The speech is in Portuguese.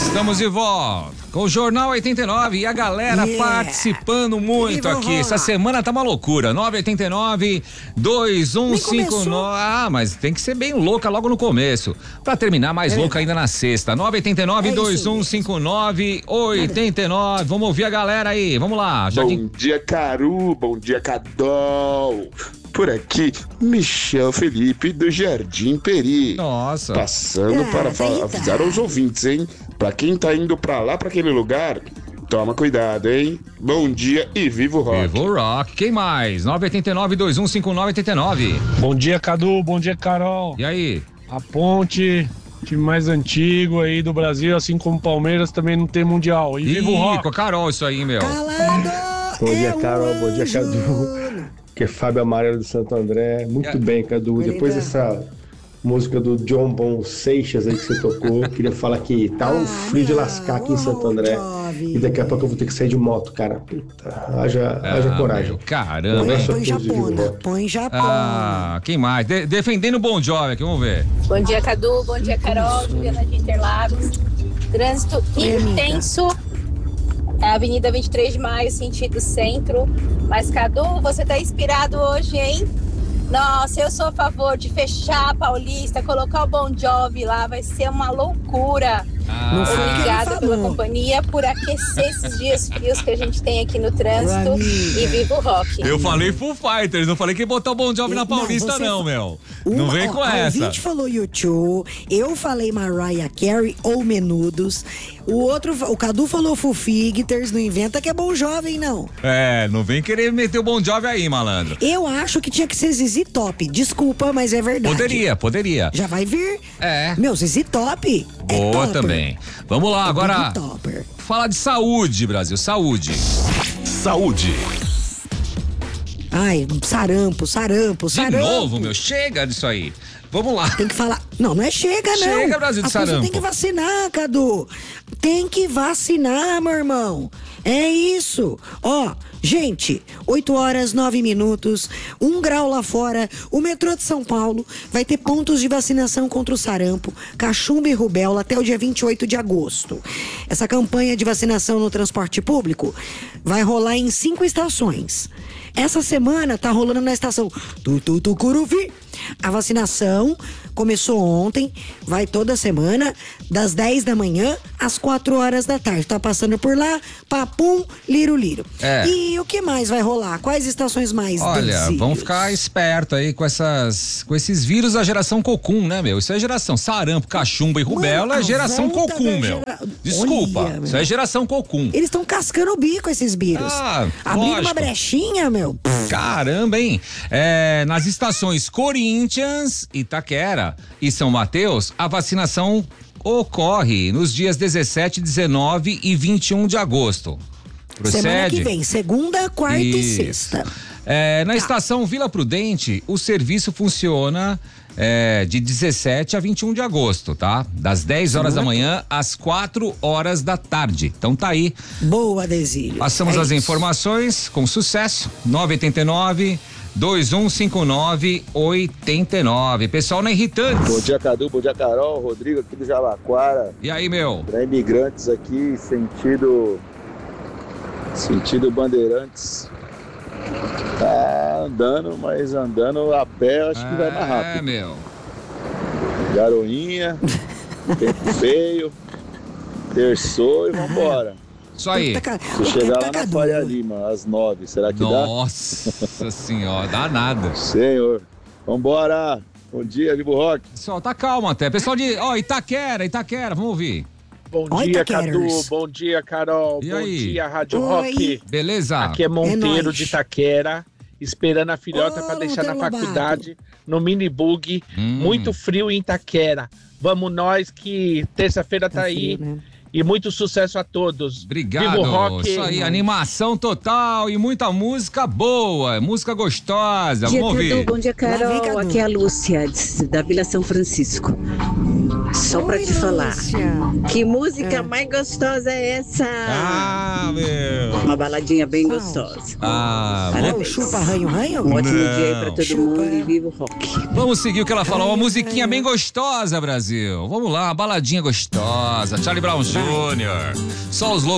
Estamos de volta com o Jornal 89 e a galera participando muito aqui. Essa semana tá uma loucura. 989-2159. Ah, mas tem que ser bem louca logo no começo. Pra terminar mais louca ainda na sexta. 989-2159-89. Vamos ouvir a galera aí. Vamos lá. Bom dia, Caru. Bom dia, Cadol. Por aqui, Michel Felipe do Jardim Peri. Nossa. Passando para avisar aos ouvintes, hein? Pra quem tá indo pra lá, pra aquele lugar, toma cuidado, hein? Bom dia e viva o rock. Viva o rock. Quem mais? 989-2159-89. Bom dia, Cadu. Bom dia, Carol. E aí? A Ponte, time mais antigo aí do Brasil, assim como o Palmeiras, também não tem mundial. E viva o rock. Com a Carol isso aí, meu. Bom dia, Carol. Bom dia, Cadu. Que é Fábio Amarelo do Santo André. Muito bem, Cadu. Depois dessa música do John Bon Seixas aí que você tocou, queria falar que tá um frio de lascar aqui em Santo André. E daqui a pouco eu vou ter que sair de moto, cara. Puta, haja coragem. Meu, caramba, hein? Põe Japona. Ah, quem mais? Defendendo o Bon Jovi aqui, vamos ver. Bom dia, Cadu. Bom dia, Carol. Juliana de Interlagos. Trânsito intenso. É a Avenida 23 de Maio, sentido centro. Mas, Cadu, você tá inspirado hoje, hein? Nossa, eu sou a favor de fechar a Paulista, colocar o Bon Jovi lá, vai ser uma loucura. Obrigada pela companhia, por aquecer esses dias frios que a gente tem aqui no trânsito. E viva o rock. Eu falei Foo Fighters, não falei que ia botar o Bon Jovi na Paulista, não, meu. Não vem com essa. O ouvinte falou U2, eu falei Mariah Carey ou Menudos, o Cadu falou Foo Fighters, não inventa que é Bon Jovi, não. Não vem querer meter o Bon Jovi aí, malandro. Eu acho que tinha que ser ZZ Top, desculpa, mas é verdade. Poderia. Já vai vir? Meu, ZZ Top boa também. Vamos lá, agora falar de saúde, Brasil, saúde. Ai, sarampo. De novo, meu, chega disso aí. Vamos lá. Tem que falar. Não é chega, não. Chega, Brasil, de sarampo. Tem que vacinar, Cadu. Tem que vacinar, meu irmão. É isso. Gente, 8h09, 1 grau lá fora. O metrô de São Paulo vai ter pontos de vacinação contra o sarampo, cachumba e rubéola até o dia 28 de agosto. Essa campanha de vacinação no transporte público vai rolar em 5 estações. Essa semana tá rolando na estação Tucuruvi. A vacinação começou ontem, vai toda semana, das 10 da manhã às 4 horas da tarde. Tá passando por lá, papum, liro. E o que mais vai rolar? Quais estações mais? Olha, vamos ficar esperto aí com esses vírus da geração cocum, né, meu? Isso é geração sarampo, cachumba e rubéola, é geração cocum, meu. Desculpa, olha, isso é geração cocum. Eles estão cascando o bico, esses vírus. Abrindo uma brechinha, meu. Caramba, hein? Nas estações Corinthians, Itaquera e São Mateus, a vacinação ocorre nos dias 17, 19 e 21 de agosto. Procede? Semana que vem, segunda, quarta e sexta. Na estação Vila Prudente, o serviço funciona de 17 a 21 de agosto, tá? Das 10 horas da manhã às 4 horas da tarde. Então tá aí. Boa, Desílio. Passamos as informações com sucesso. 989-2159-89. Pessoal na Irritante. Bom dia, Cadu. Bom dia, Carol. Rodrigo aqui do Jabaquara. E aí, meu? Para imigrantes aqui, sentido Bandeirantes. Tá andando, mas andando a pé acho que vai mais rápido. Meu. Garoinha, tempo feio, terçou e vambora. Isso aí. Se chegar lá na Faria Lima, às 9, será que dá? Nossa senhora, dá nada. Senhor, vambora. Bom dia, Vivo Rock. Pessoal, tá calmo até. Pessoal de Itaquera, vamos ouvir. Bom dia, Cadu. Bom dia, Carol. Bom dia, Rádio Rock. Beleza? Aqui é Monteiro de Itaquera, esperando a filhota para deixar na faculdade, no minibug. Muito frio em Itaquera. Vamos nós que terça-feira tá aí. Frio, né? E muito sucesso a todos. Obrigado. Vivo Rock. Isso aí, animação total e muita música boa, música gostosa. Bom dia, vamos ouvir. Cadu. Bom dia, Carol. Aqui é a Lúcia, da Vila São Francisco. Só pra te falar. Que música mais gostosa é essa? Ah, meu. Uma baladinha bem gostosa. Ah, Parabéns. Chupa ranho-ranho? Um ótimo dia aí pra todo Chupa. mundo e viva o rock. Vamos seguir o que ela falou. Uma musiquinha bem gostosa, Brasil. Vamos lá, uma baladinha gostosa. Charlie Brown Jr. Só os loucos.